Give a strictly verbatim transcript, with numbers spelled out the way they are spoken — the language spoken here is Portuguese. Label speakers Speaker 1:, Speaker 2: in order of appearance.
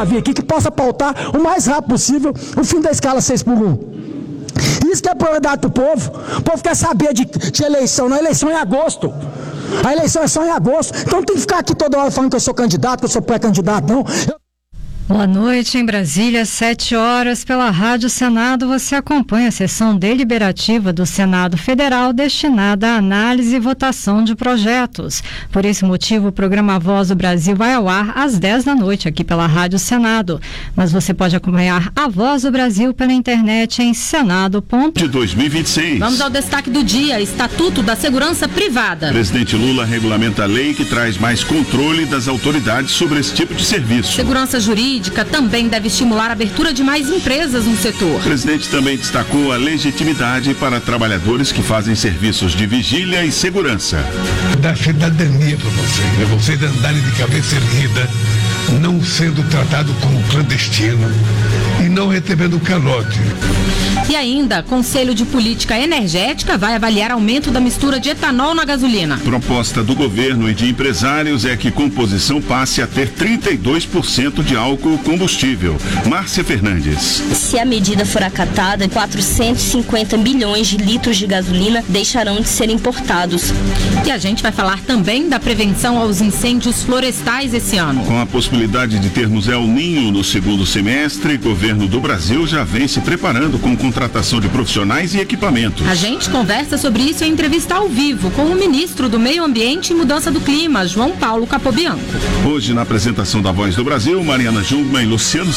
Speaker 1: aqui que possa pautar o mais rápido possível o fim da escala seis por um. Isso que é prioridade para o povo. O povo quer saber de, de eleição, não, a eleição é em agosto. A eleição é só em agosto. Então não tem que ficar aqui toda hora falando que eu sou candidato, que eu sou pré-candidato, não. Eu...
Speaker 2: Boa noite, em Brasília, sete horas, pela Rádio Senado, você acompanha a sessão deliberativa do Senado Federal destinada à análise e votação de projetos. Por esse motivo, o programa Voz do Brasil vai ao ar às dez da noite aqui pela Rádio Senado. Mas você pode acompanhar a Voz do Brasil pela internet em senado.
Speaker 3: De dois mil e vinte e seis.
Speaker 4: Vamos ao destaque do dia, Estatuto da Segurança Privada.
Speaker 3: Presidente Lula regulamenta a lei que traz mais controle das autoridades sobre esse tipo de serviço.
Speaker 4: Segurança jurídica também deve estimular a abertura de mais empresas no setor.
Speaker 3: O presidente também destacou a legitimidade para trabalhadores que fazem serviços de vigília e segurança.
Speaker 5: Da cidadania para vocês, né? Vocês andarem de cabeça erguida, não sendo tratado como clandestino e não recebendo calote.
Speaker 4: E ainda, Conselho de Política Energética vai avaliar aumento da mistura de etanol na gasolina.
Speaker 3: Proposta do governo e de empresários é que composição passe a ter trinta e dois por cento de álcool combustível. Márcia Fernandes.
Speaker 6: Se a medida for acatada, quatrocentos e cinquenta milhões de litros de gasolina deixarão de ser importados.
Speaker 4: E a gente vai falar também da prevenção aos incêndios florestais esse ano.
Speaker 3: Com a possibilidade de termos El Ninho no segundo semestre, o governo do Brasil já vem se preparando com contratação de profissionais e equipamentos.
Speaker 4: A gente conversa sobre isso em entrevista ao vivo com o ministro do Meio Ambiente e Mudança do Clima, João Paulo Capobianco.
Speaker 3: Hoje, na apresentação da Voz do Brasil, Mariana Jungmann e Luciano